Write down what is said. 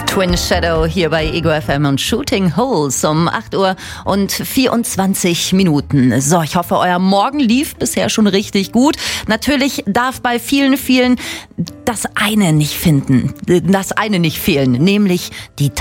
Twin Shadow hier bei Ego FM und Shooting Holes um 8 Uhr und 24 Minuten. So, ich hoffe, euer Morgen lief bisher schon richtig gut. Natürlich darf bei vielen das eine nicht fehlen, nämlich die